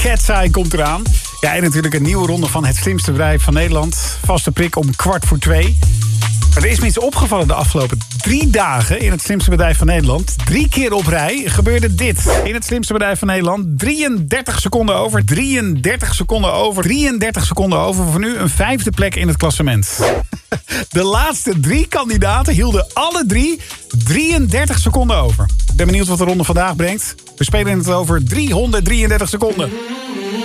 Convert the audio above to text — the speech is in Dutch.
Cat's Eye komt eraan. Ja, en natuurlijk een nieuwe ronde van Het Slimste Bedrijf van Nederland. Vaste prik om 2:15. Maar er is me iets opgevallen de afgelopen 3 dagen in Het Slimste Bedrijf van Nederland. 3 keer op rij gebeurde dit. In Het Slimste Bedrijf van Nederland 33 seconden over. 33 seconden over. 33 seconden over voor nu een 5e plek in het klassement. De laatste 3 kandidaten hielden alle 3 33 seconden over. Ik ben benieuwd wat de ronde vandaag brengt. We spelen het over 333 seconden.